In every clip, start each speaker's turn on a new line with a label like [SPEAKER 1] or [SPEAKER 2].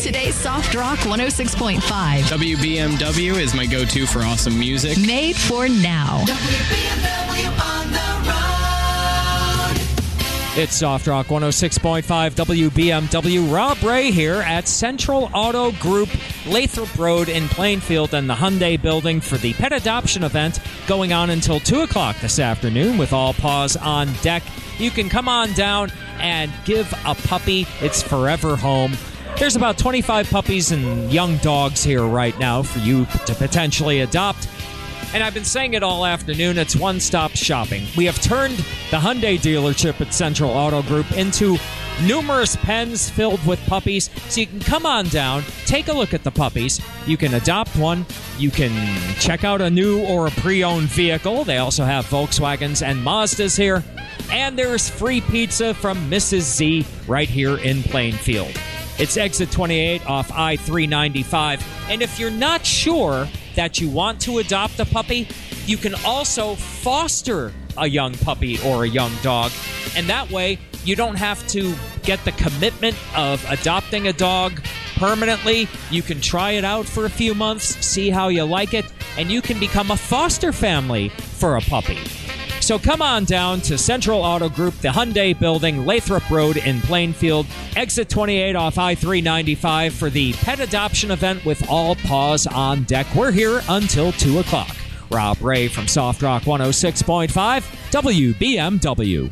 [SPEAKER 1] Today's Soft Rock 106.5.
[SPEAKER 2] WBMW is my go-to for awesome music.
[SPEAKER 1] Made for now.
[SPEAKER 3] WBMW on the road.
[SPEAKER 4] It's Soft Rock 106.5 WBMW. Rob Ray here at Central Auto Group, Lathrop Road in Plainfield and the Hyundai Building for the pet adoption event going on until 2 o'clock this afternoon with all paws on deck. You can come on down and give a puppy its forever home. There's about 25 puppies and young dogs here right now for you to potentially adopt. And I've been saying it all afternoon, it's one-stop shopping. We have turned the Hyundai dealership at Central Auto Group into numerous pens filled with puppies. So you can come on down, take a look at the puppies. You can adopt one. You can check out a new or a pre-owned vehicle. They also have Volkswagens and Mazdas here. And there's free pizza from Mrs. Z right here in Plainfield. It's exit 28 off I-395. And if you're not sure that you want to adopt a puppy, you can also foster a young puppy or a young dog. And that way, you don't have to get the commitment of adopting a dog permanently. You can try it out for a few months, see how you like it, and you can become a foster family for a puppy. So come on down to Central Auto Group, the Hyundai Building, Lathrop Road in Plainfield, exit 28 off I-395 for the pet adoption event with all paws on deck. We're here until 2 o'clock. Rob Ray from Soft Rock 106.5 WBMW.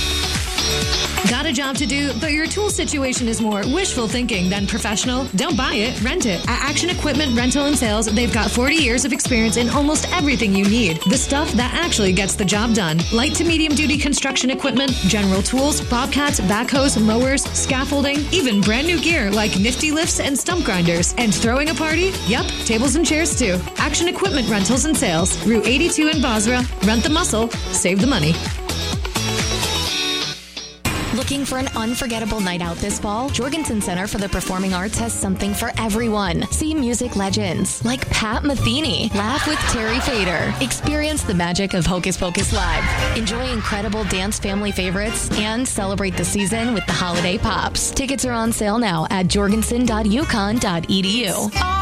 [SPEAKER 5] Got a job to do, but your tool situation is more wishful thinking than professional? Don't buy it, rent it. At Action Equipment Rental and Sales, they've got 40 years of experience in almost everything you need. The stuff that actually gets the job done. Light to medium duty construction equipment, general tools, bobcats, backhoes, mowers, scaffolding, even brand new gear like nifty lifts and stump grinders. And throwing a party? Yep, tables and chairs too. Action Equipment Rentals and Sales, Route 82 in Basra. Rent the muscle, save the money.
[SPEAKER 1] Looking for an unforgettable night out this fall? Jorgensen Center for the Performing Arts has something for everyone. See music legends like Pat Metheny. Laugh with Terry Fader. Experience the magic of Hocus Pocus Live. Enjoy incredible dance family favorites and celebrate the season with the holiday pops. Tickets are on sale now at jorgensen.uconn.edu.